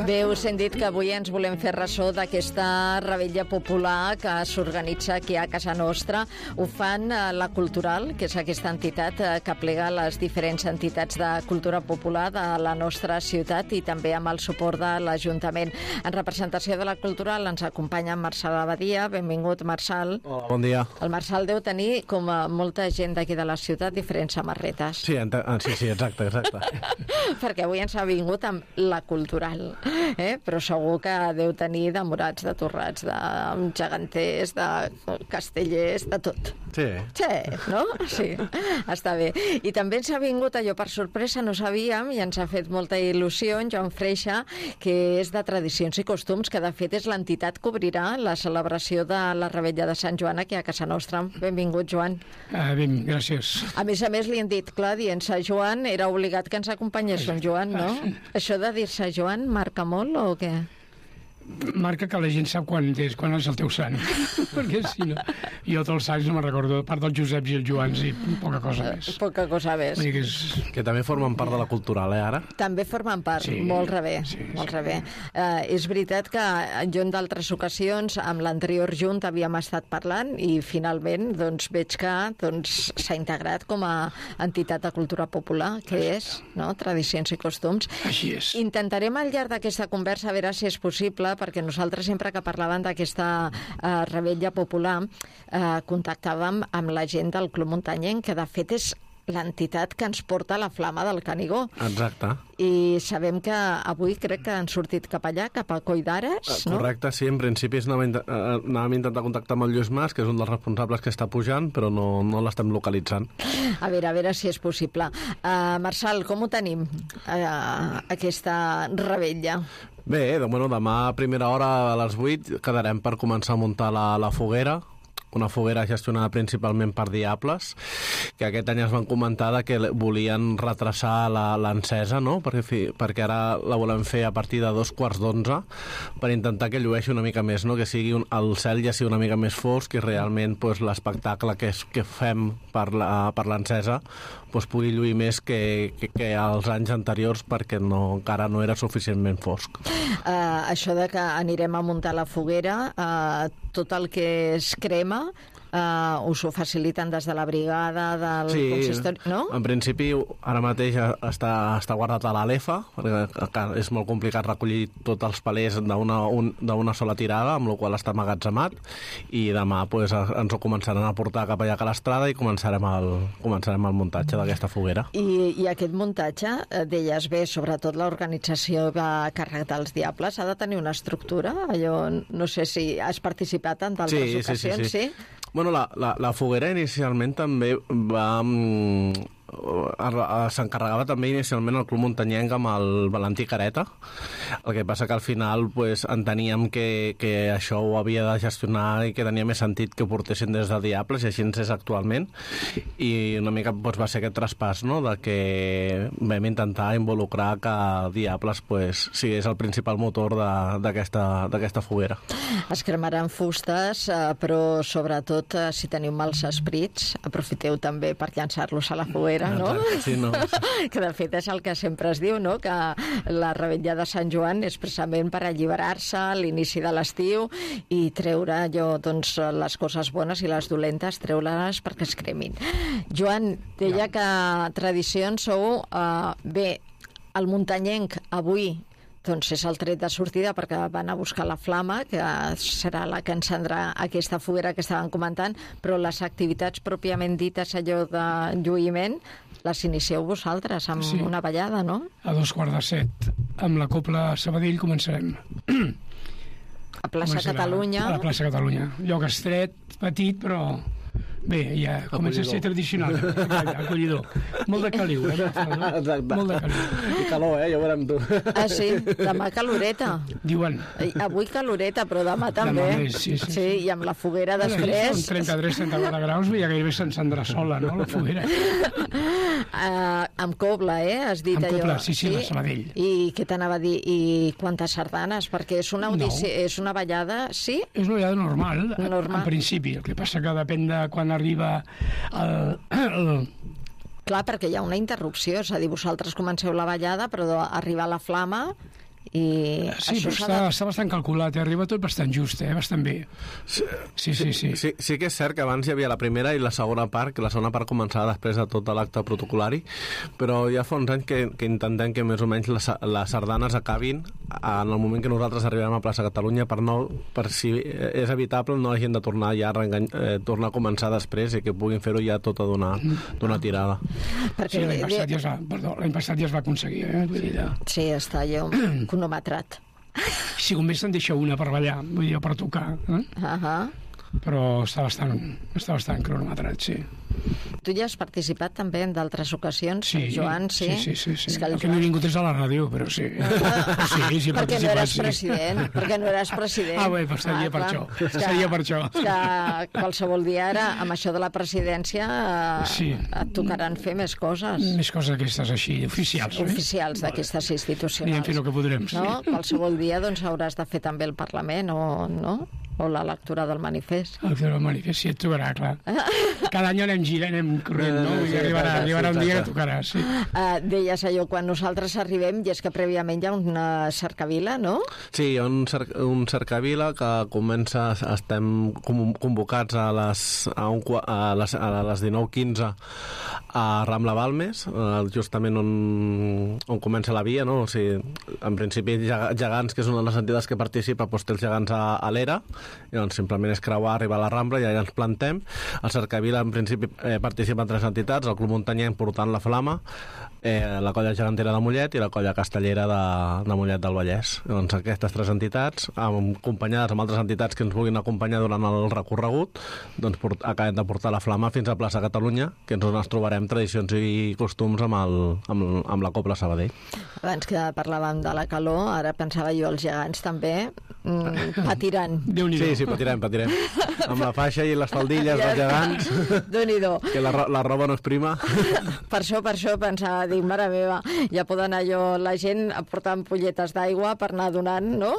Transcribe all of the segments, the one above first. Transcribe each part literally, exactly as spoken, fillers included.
Bé, us hem dit que avui ens volem fer ressò d'aquesta revetlla popular que s'organitza aquí a casa nostra. Ho fan la Cultural, que és aquesta entitat que plega les diferents entitats de cultura popular de la nostra ciutat i també amb el suport de l'Ajuntament. En representació de la Cultural ens acompanya Marçal Abadia. Benvingut, Marçal. Hola, bon dia. El Marçal deu tenir, com a molta gent d'aquí de la ciutat, diferents samarretes. Sí, sí, sí, exacte, exacte. Perquè avui ens ha vingut amb la Cultural, eh? Però segur que deu tenir de morats, de torrats, de geganters, de castellers, de tot. Sí. Sí, no? Sí, està bé. I també ens ha vingut allò per sorpresa, no sabíem, i ens ha fet molta il·lusió, en Joan Freixa, que és de Tradicions i Costums, que de fet és l'entitat que obrirà la celebració de la Revetlla de Sant Joan aquí a casa nostra. Benvingut, Joan. Uh, ben, gràcies. A més a més, li han dit, clar, dient-se Joan, era obligat que ens acompanyés un Joan, no? Això de dir-se Joan marca molt o què? Marca que la gent sap quan és, quan és el teu sant. Perquè si no, jo tots els sants no me'n recordo, a part dels Joseps i els Joans i poca cosa més. Poca cosa més. Que, és... que també formen part de la Cultural, eh, ara? També formen part, sí, molt rebé, sí, molt sí. rebé. Uh, és veritat que jo en d'altres ocasions, amb l'anterior Junt, havíem estat parlant i finalment doncs, veig que doncs, s'ha integrat com a entitat de cultura popular, que és, no?, Tradicions i Costums. Així és. Intentarem al llarg d'aquesta conversa a veure si és possible, perquè nosaltres sempre que parlàvem d'aquesta eh, revetlla popular eh, contactàvem amb la gent del Club Muntanyenc, que de fet és l'entitat que ens porta la flama del Canigó. Exacte. I sabem que avui crec que han sortit cap allà, cap a Coll d'Ares, no? Correcte, sí, en principi anàvem a intentar contactar amb el Lluís Mas, que és un dels responsables que està pujant, però no, no l'estem localitzant. A veure, a veure si és possible. Uh, Marçal, com ho tenim, uh, aquesta revetlla? Bé, bueno, demà a primera hora a les vuit quedarem per començar a muntar la, la foguera, una foguera gestionada principalment per Diables, que aquest any es van comentar que volien retrasar l'encesa, no? perquè, perquè ara la volem fer a partir de dos quarts d'onze, per intentar que llueixi una mica més, no? Que sigui un, el cel ja sigui una mica més fosc i realment pues, l'espectacle que, és, que fem per l'encesa pues, pugui lluir més que, que, que els anys anteriors, perquè no, encara no era suficientment fosc. Uh, això de que anirem a muntar la foguera, uh, tot el que es crema, Uh, us ho faciliten des de la brigada del sí, consistori, no? En principi ara mateix està, està guardat a l'A L E F A, perquè és molt complicat recollir tots els palers d'una un, sola tirada, amb la qual està ammagatzemat, i demà pues, ens ho començaran a portar cap allà a l'estrada i començarem el, començarem el muntatge d'aquesta foguera. I, I aquest muntatge, deies bé, sobretot l'organització a càrrec dels Diables, ha de tenir una estructura? Allò, no sé si has participat en d'altres sí, ocasions, sí? sí, sí. sí? Bueno, la, la, la foguera inicialment també va... s'encarregava també inicialment el Club Muntanyenc amb el Valentí Careta. El que passa que al final pues, enteníem que, que això ho havia de gestionar i que tenia més sentit que ho portessin des de Diables, i així és actualment, i una mica pues, va ser aquest traspàs, no?, de que vam intentar involucrar que Diables pues, sigués el principal motor d'aquesta foguera. Es cremaran fustes, eh, però sobretot eh, si teniu mals esprits, aprofiteu també per llançar-los a la foguera, no? Exacte, sí, no? Que de fet és el que sempre es diu, no?, que la revetlla de Sant Joan és precisament per alliberar-se a l'inici de l'estiu i treure allò, doncs, les coses bones i les dolentes, treure-les perquè es cremin. Joan, deia que Tradicions sou uh, bé, el muntanyenc avui doncs és el tret de sortida perquè van a buscar la flama, que serà la que encendrà aquesta foguera que estaven comentant, però les activitats pròpiament dites, allò de lluïment, les inicieu vosaltres amb sí. una ballada, no? A dos quarts de set, amb la Copla Sabadell començarem. A plaça Començarà Catalunya. A la plaça Catalunya. Lloc estret, petit, però... Bé, ja comença a ser tradicional, acollidor. Molt de caliu, eh? Exacte. Molt de caliu. I calor, eh? Ja ho veurem tu. Ah, sí? Demà caloreta. Diuen. Avui caloreta, però demà també. Demà més, sí, sí, sí. Sí, i amb la foguera després... Són trenta-tres trenta-quatre graus, ja gairebé s'encendrà sola, no?, la foguera. Uh, amb Cobla, eh? Has dit amb allò. Cobla, sí, sí, sí, la Sabadell. I què t'anava a dir? I quantes sardanes? Perquè és una audició, no. és una ballada, sí? És una ballada normal, normal, en principi. El que passa que depèn de quan arriba el... el... Clar, perquè hi ha una interrupció, és a dir, vosaltres comenceu la ballada, però arriba la flama I sí, però està, de... està bastant calculat, eh? Arriba tot bastant just, eh? Bastant bé. Sí, sí, sí. Sí, sí. sí que és cert que abans hi havia la primera i la segona part, que la segona part començava després de tot l'acte protocolari, però ja fa uns anys que, que intentem que més o menys les, les sardanes acabin en el moment que nosaltres arribem a plaça Catalunya per, no, per si és evitable no hagin de tornar ja a, reengany, eh, tornar a començar després i que puguin fer-ho ja tota d'una tirada. Perquè... Sí, l'any passat, ja es va, perdó, l'any passat ja es va aconseguir, eh? Vull dir, ja. Sí, està allò cronometrat. Si només se'n deixa una per ballar, vull dir, per tocar, eh? Uh -huh. Però està bastant, està bastant cronometrat, sí. Tu ja has participat també en d'altres ocasions, sí, Joan, sí? Sí, sí, sí. sí. És que el, el que no he vingut és a la ràdio, però sí. Ah, sí, sí, perquè no eres sí. president, perquè no eres president. Ah, bé, però seria ah, per això. Que, seria per això. Que qualsevol dia ara, amb això de la presidència, sí. et tocaran fer més coses. Més coses d'aquestes així, oficials. Oficials eh? d'aquestes institucionals. Anirem fent el que podrem, sí. No? Qualsevol dia doncs, hauràs de fer també el Parlament, o no? O la lectura del manifest. La lectura del manifest, sí, et tocarà, clar. Cada any anem girant, anem corrent, no? I arribarà, arribarà un dia que tocarà, sí. Uh, deies allò, quan nosaltres arribem, i és que prèviament hi ha una cercavila, no? Sí, hi ha un, cer un cercavila que comença, estem convocats a les, a un, a les, a les dinou quinze a Rambla Balmes, justament on, on comença la via, no? O sigui, en principi Gegants, que és una de les entitats que participa, doncs té els Gegants a, a l'era, i doncs simplement és creuar, arribar a la Rambla i allà ens plantem. El cercavila en principi eh, participen tres entitats, el Club Muntanyenc portant la Flama, eh, la Colla Gegantera de Mollet i la Colla Castellera de, de Mollet del Vallès. Doncs aquestes tres entitats, acompanyades amb altres entitats que ens vulguin acompanyar durant el recorregut, doncs port, acabem de portar la Flama fins a plaça Catalunya, que ens on ens trobarem tradicions i costums amb, el, amb, amb la Cobla Sabadell. Abans que parlàvem de la calor, ara pensava jo els gegants també mm, patiran. Sí, sí, patirem, patirem. Amb la faixa i les faldilles dels gegants. Déu-n'hi-do. Que la, la roba no és prima. Per això, per això pensava, dic, mare meva, ja poden allò, la gent portar ampolletes d'aigua per anar donant, no?,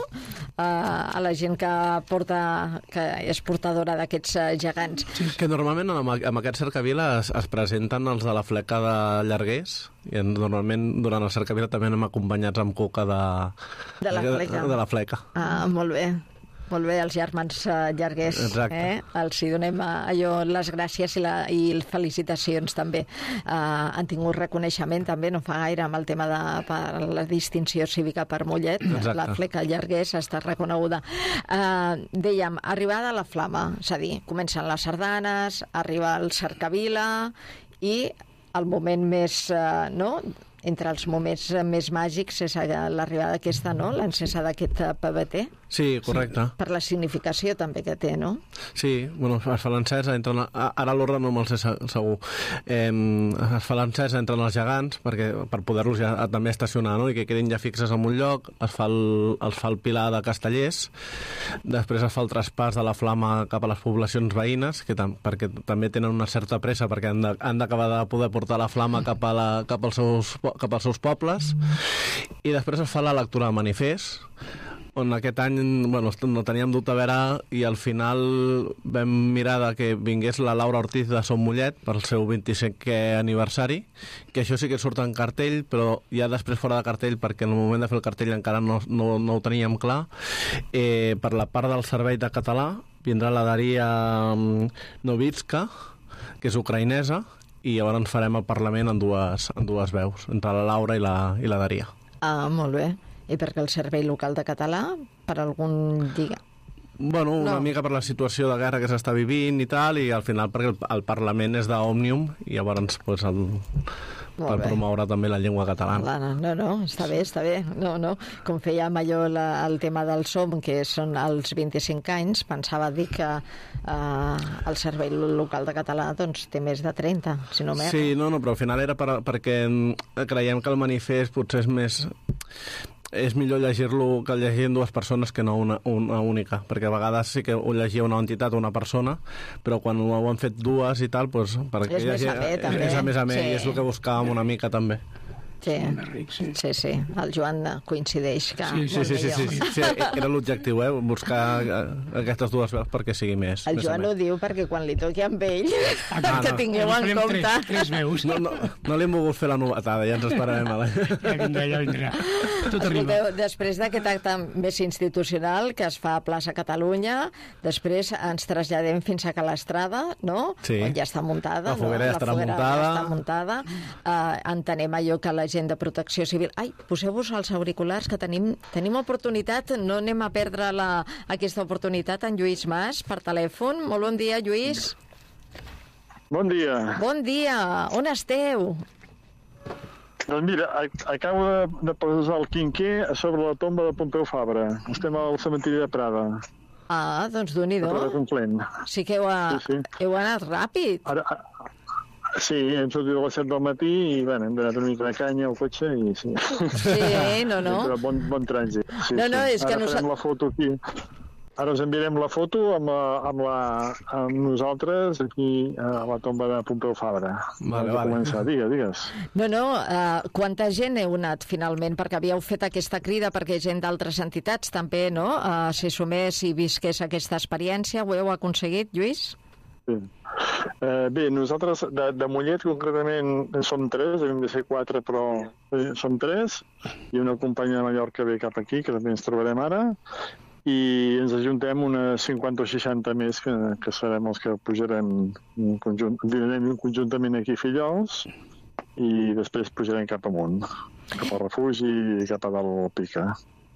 a, a la gent que porta, que és portadora d'aquests gegants. Sí, que normalment amb, amb aquest cercavila es, es presenten els de la fleca de Llarguers, i normalment durant el cercavila també anem acompanyats amb coca de, de, la, fleca. de, de la fleca. Ah, molt bé. Molt bé, els germans uh, Llarguers. Exacte. Eh? Els hi donem uh, allò, les gràcies i, la, i felicitacions també. Uh, han tingut reconeixement també, no fa gaire, amb el tema de per la distinció cívica per Mollet. Exacte. La fleca Llarguers està reconeguda. Uh, dèiem, arribada a la Flama, és a dir, comencen les sardanes, arriba el cercavila i el moment més, uh, no?, entre els moments més màgics és l'arribada aquesta, no?, l'encesa d'aquest P V T. Sí, correcte. Sí, per la significació també que té, no? Sí, bueno, es fa l'encesa, entren... Ara l'ordre no me'l sé segur. Eh, es fa l'encesa, entren els gegants, perquè per poder-los ja també estacionar, no?, i que quedin ja fixes en un lloc. Es fa el, es fa el pilar de Castellers, després es fa el traspàs de la Flama cap a les poblacions veïnes, que tam perquè també tenen una certa pressa, perquè han d'acabar de, de poder portar la Flama cap, a la, cap, als seus, cap als seus pobles, i després es fa la lectura del manifest, on aquest any, bueno, no teníem dubte a veure, i al final vam mirar de que vingués la Laura Ortiz de Som Mollet pel seu vint-i-cinquè aniversari, que això sí que surt en cartell, però ja després fora de cartell, perquè en el moment de fer el cartell encara no, no, no ho teníem clar. Eh, per la part del servei de català vindrà la Daria Novitska, que és ucraïnesa, i llavors farem el Parlament en dues, en dues veus, entre la Laura i la, i la Daria. Ah, molt bé. I perquè el servei local de català, per algun lliga? Bueno, una no. mica per la situació de guerra que s'està vivint i tal, i al final perquè el, el Parlament és d'Òmnium, i llavors pues, el, per bé. promoure també la llengua catalana. No, no, està bé, està bé. No, no. Com fèiem allò la, el tema del SOM, que són els vint-i-cinc anys, pensava dir que eh, el servei local de català doncs, té més de trenta, si no m'erro. Sí, no, no, però al final era per, perquè creiem que el manifest potser és més... és millor llegir-lo que llegir dues persones que no una, una única, perquè a vegades sí que ho llegia una entitat o una persona, però quan ho han fet dues i tal, doncs, perquè és més a més, també. És a més a més, sí. I és el que buscàvem una mica també. Sí. Sí, sí, sí, el Joan coincideix que sí, sí, sí, sí, sí, sí, sí, era l'objectiu, eh? Buscar aquestes dues veus perquè sigui més. El més Joan ho diu perquè quan li toqui amb ell ah, no, que tingueu no, en compte tres, tres veus. No, no, no li hem volgut fer la novetada, ja ens esperarem a la... Ja vindrà, ja vindrà. Tot arriba. Escolteu, després d'aquest acte més institucional que es fa a Plaça Catalunya, després ens traslladem fins a Calestrada, no? Sí. On ja està muntada. La foguera no? ja estarà foguera muntada. Ja està muntada. Uh, entenem allò que la gent de Protecció Civil... Ai, poseu-vos els auriculars, que tenim, tenim oportunitat, no anem a perdre la, aquesta oportunitat en Lluís Mas per telèfon. Molt bon dia, Lluís. Bon dia. Bon dia. On esteu? Doncs mira, acabo de, de posar el quinquer sobre la tomba de Pompeu Fabra. Estem al cementiri de Prada. Ah, doncs Déu-n'hi-do. Prada Conflent. Sí que heu, a... Sí, sí. heu anat ràpid. Ara, sí, hem sortit a les set del matí i bueno, hem donat una mica de canya al cotxe i sí. Sí, no, no. Però bon, bon trànsit. Sí, No, no, sí. és que Ara no farem sa- la foto aquí. Ara us enviarem la foto amb, la, amb, la, amb nosaltres aquí a la tomba de Pompeu Fabra. Vale, Abans de vale. començar, digues, digues. No, no, uh, quanta gent heu anat finalment? Perquè havíeu fet aquesta crida perquè gent d'altres entitats també, no? Uh, S'hi sumés i visqués aquesta experiència. Ho heu aconseguit, Lluís? Sí. Eh, bé, nosaltres de, de Mollet concretament som tres, hem de ser quatre, però eh, som tres, i una companya de Mallorca ve cap aquí, que també ens trobarem ara, i ens ajuntem unes cinquanta o seixanta més, que, que serem els que pujarem conjunt, anirem conjuntament aquí a Fillols, i després pujarem cap amunt, cap al refugi i cap a dalt al Pica.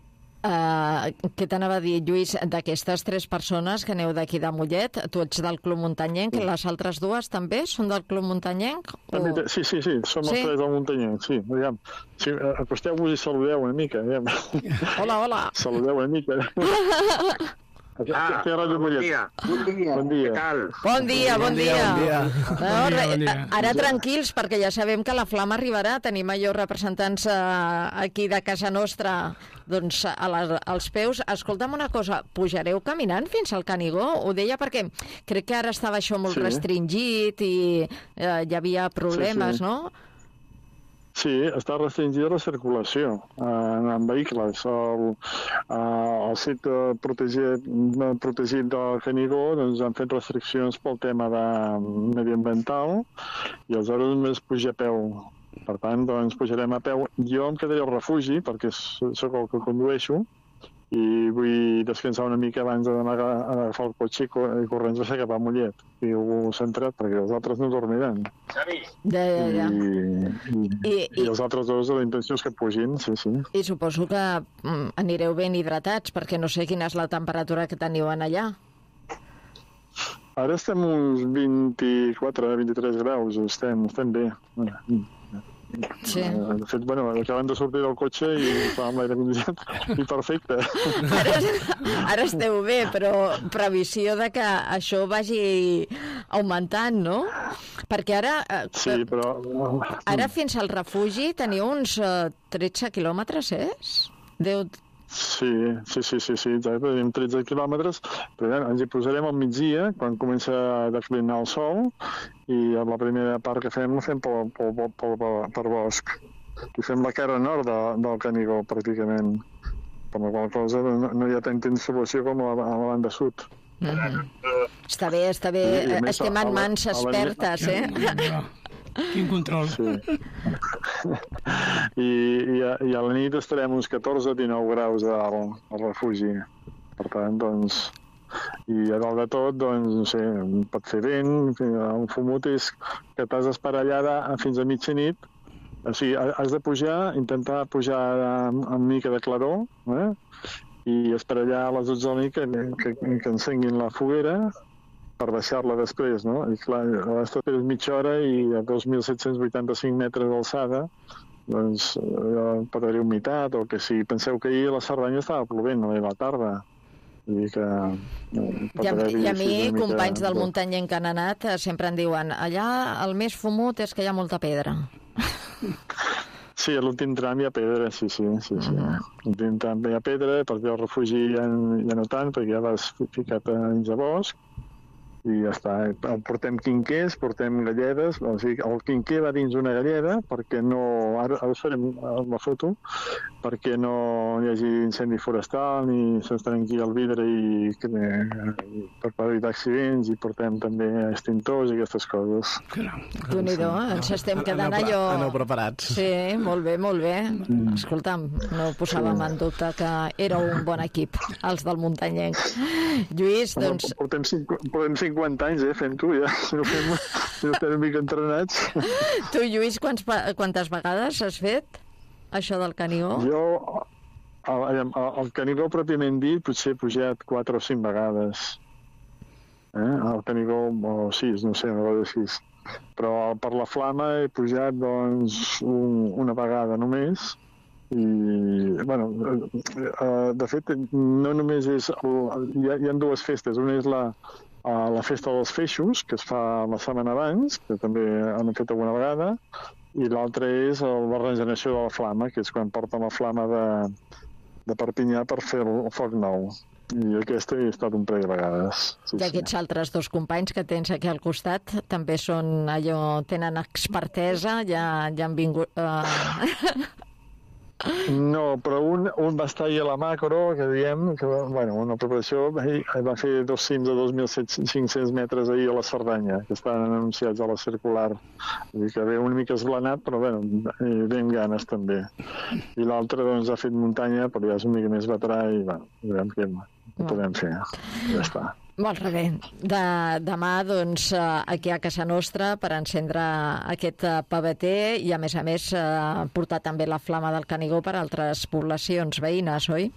Uh, què t'anava a dir, Lluís, d'aquestes tres persones que aneu d'aquí de Mollet, tu ets del Club Muntanyenc, les altres dues també són del Club Muntanyenc? També, O... te- sí, sí, sí, som Sí? els tres del Muntanyenc, sí, aviam. Sí, eh, acosteu-vos i saludeu una mica, aviam. Hola, hola. Saludeu una mica. Ah, Fer Ràdio bon Mollet. dia. Bon dia. Bon dia. Què tal? Bon dia, bon dia. bon dia. No, Bon dia, re- bon dia. Ara tranquils, perquè ja sabem que la flama arribarà. Tenim allò representants eh, aquí de casa nostra doncs, a les, als peus. Escolta'm una cosa, pujareu caminant fins al Canigó? Ho deia perquè crec que ara estava això molt Sí. restringit i eh, hi havia problemes, Sí, sí. no? Sí, està restringida la circulació eh, en vehicles. El, eh, el site protegit, protegit del Canigó doncs, han fet restriccions pel tema de mediambiental i aleshores només puja a peu. Per tant, doncs, pujarem a peu. Jo em quedaré al refugi perquè sóc el que condueixo i vull descansar una mica abans d'anar a agafar el cotxe i co- i corrents cap a Mollet. I ho he centrat perquè els altres no dormiran. Ja, ja, ja. I, i, I- i, i- i els altres dos, la intenció és que pugin, sí, sí. I suposo que mm, anireu ben hidratats, perquè no sé quina és la temperatura que teniu en allà. Ara estem uns vint-i-quatre, vint-i-tres graus, estem, estem bé. Sí. Eh, De fet, bueno, acabem de sortir del cotxe i estàvem amb l'aire condicionat i perfecte. Ara, ara esteu bé, però previsió de que això vagi augmentant, no? Perquè ara, eh, Sí, però... ara fins al refugi teniu uns eh, tretze quilòmetres, és? Déu... Sí, sí, sí, sí, sí, exacte, tenim tretze quilòmetres, però ja, ens hi posarem al migdia, quan comença a declinar el sol, i la primera part que fem la fem pel, pel, pel, pel, per bosc. I fem la cara nord de, del Canigó, pràcticament. Per la qual cosa no, no hi ha tanta insolació com a la, a la banda sud. Mm -hmm. Està bé, està bé. I, a més, Estem a en la- mans a la- expertes, eh? Quin control. Sí. I, i, a, I a la nit estarem uns catorze a dinou graus al, al refugi. Per tant, doncs... I a dalt de tot, doncs, no sé, pot fer vent, un fumut és que t'has d'esperar allà fins a mitjanit. O sigui, has de pujar, intentar pujar amb, amb mica de claror, eh? I esperar allà a les dotze de la nit que, que, que encenguin la foguera per baixar-la després, no? I clar, l'estat és mitja hora i a dos mil set-cents vuitanta-cinc metres d'alçada, doncs eh, pot haver-hi humitat o que si penseu que ahir a la Cerdanya estava plovent a la tarda. I, que, eh, pot I a, haver-hi I a així mi, una mica companys del de- Muntanyenc que han anat, eh, sempre em diuen allà el més fumut és que hi ha molta pedra. Sí, a l'últim tram hi ha pedra, sí, sí. sí, sí. Mhm. A l'últim tram hi ha pedra, perquè al refugi ja, ja no tant, perquè ja vas ficat a dins de bosc, i ja està. Portem quinquers, portem galledes, o sigui, el quinquer va dins una galleda perquè no, ara, ara us farem la foto, perquè no hi hagi incendi forestal ni se'ns trenqui el vidre i, i per evitar accidents, i portem també extintors i aquestes coses. Déu-n'hi-do, ens estem quedant Aneu, allò... aneu preparats. Sí, molt bé, molt bé. Escolta'm, no posàvem en dubte que era un bon equip, els del muntanyenc. Lluís, doncs... Portem, cinc, portem cinquanta anys, eh, fent-ho, ja. Si no fem, si no estem una mica entrenats. Tu, Lluís, quants, quantes vegades has fet això del Canigó? Jo, el, el, el Canigó pròpiament dit, potser he pujat quatre o cinc vegades. Eh? El Canigó, o sis, no sé, una cosa sis. Però per la Flama he pujat, doncs, un, una vegada només. I, bueno, de fet, no només és... El, hi, ha, hi ha dues festes. Una és la, la festa dels feixos, que es fa la setmana abans, que també han fet alguna vegada, i l'altra és la regeneració de la Flama, que és quan porten la Flama de, de Perpinyà per fer el foc nou. I aquesta he estat un parell de vegades. Sí, I aquests sí. altres dos companys que tens aquí al costat també són allò, tenen expertesa, ja, ja han vingut... Uh... No, però un, un va estar ahir a la macro, que diem, que bueno, una preparació, va fer dos cims de dos mil cinc-cents metres ahir a la Cerdanya, que estan anunciats a la circular. Vull dir que ve una mica esglanat, però bueno, ben ganes també. I l'altre, doncs, ha fet muntanya, però ja és una mica més veterà i, bueno, veurem què, què podem fer. Ja està. Molt bé. De, demà, doncs, aquí a casa nostra per encendre aquest paveter i, a més a més, portar també la Flama del Canigó per a altres poblacions veïnes, oi?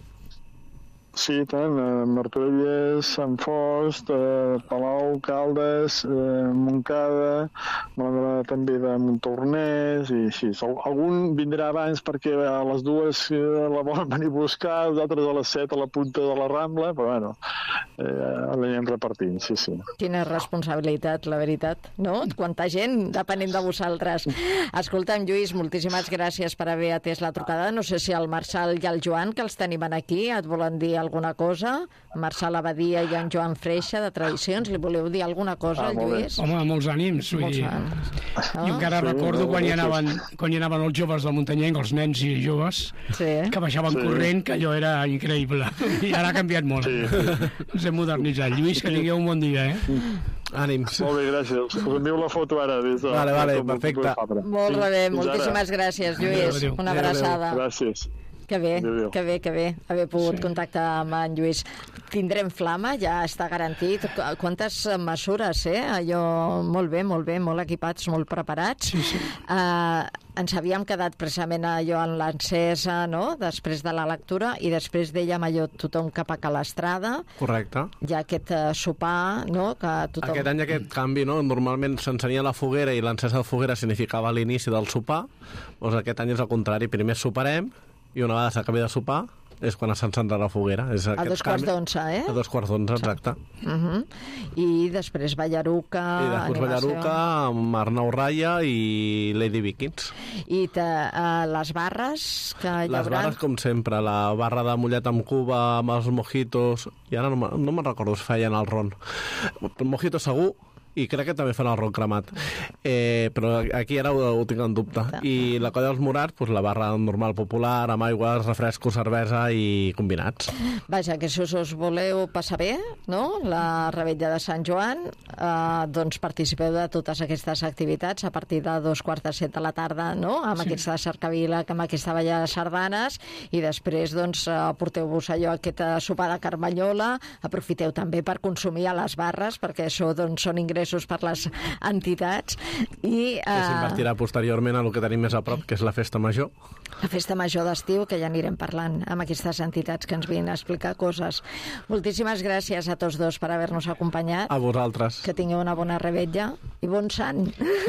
Sí, tant. Eh, Martorelles, Sant Fost, eh, Palau, Caldes, eh, Montcada, m'agrada també de Montornès, i així. Algun vindrà abans perquè a les dues eh, la volen venir a buscar, els altres a les set a la punta de la Rambla, però bueno, eh, l'anem repartint, sí, sí. Quina responsabilitat, la veritat, no? Quanta gent, depenent de vosaltres. Escolta'm, Lluís, moltíssimes gràcies per haver atès la trucada. No sé si el Marçal i el Joan, que els tenim aquí, et volen dir alguna cosa? Marçal Abadia i en Joan Freixa, de Tradicions, li voleu dir alguna cosa, ah, Lluís? Home, molts ànims. Vull molts dir... ànims. No? Jo encara sí, recordo quan hi, anaven, quan hi anaven els joves del Muntanyenc, els nens i joves, sí. que baixaven sí. corrent, que allò era increïble. I ara ha canviat molt. Sí. Ens hem modernitzat. Lluís, que tingueu un bon dia, eh? Ànims. Molt bé, gràcies. Us envio la foto ara. Des de, vale, vale, perfecte. Molt bé, moltíssimes gràcies, Lluís. Una abraçada. Gràcies. Que bé, que bé, que bé haver pogut sí. contactar amb en Lluís. Tindrem Flama, ja està garantit. Quantes mesures, eh? Allò, molt bé, molt bé, molt equipats, molt preparats. Sí, sí. Uh, ens havíem quedat precisament allò en l'encesa, no?, després de la lectura, i després dèiem allò tothom cap a Calestrada. Correcte. Hi ha aquest uh, sopar, no?, que tothom... Aquest any aquest canvi, no?, normalment s'encenia la foguera i l'encesa de foguera significava l'inici del sopar, doncs aquest any és el contrari, primer soparem, i una vegada s'acabi de sopar és quan s'encendrà la foguera. És a dos quarts d'onze, eh? A dos quarts d'onze, exacte. Uh -huh. I després Ballaruca... I després animació. Ballaruca, amb Arnau Raya i Lady Vikings. I te, uh, les barres que hi haurà... Les barres, com sempre, la barra de mullet amb cuba, amb els mojitos... I ara no me'n no recordo si feien el ron. El mojito segur, i crec que també fan el ron cremat. Eh, però aquí ara ho, ho tinc en dubte. I la colla dels Morats, doncs la barra normal popular, amb aigües, refrescos, cervesa i combinats. Vaja, que si us voleu passar bé, no?, la Revetlla de Sant Joan, eh, doncs participeu de totes aquestes activitats a partir de dos quarts de set de la tarda, no?, amb sí. aquesta cercavila, amb aquesta balla de sardanes, i després, doncs, porteu-vos allò, aquest sopar de carmanyola, aprofiteu també per consumir a les barres, perquè això, doncs, són ingressos per les entitats. I, uh... I s'invertirà posteriorment a el que tenim més a prop, que és la festa major. La festa major d'estiu, que ja anirem parlant amb aquestes entitats que ens vinen a explicar coses. Moltíssimes gràcies a tots dos per haver-nos acompanyat. A vosaltres. Que tingueu una bona revetlla i bon sant.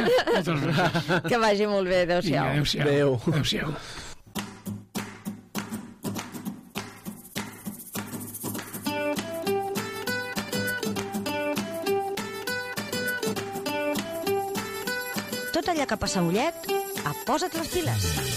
Que vagi molt bé. Adéu-siau. Adéu-siau. Adéu. Adéu-siau. Tot allò que passa a Ullet, a Posa't les piles.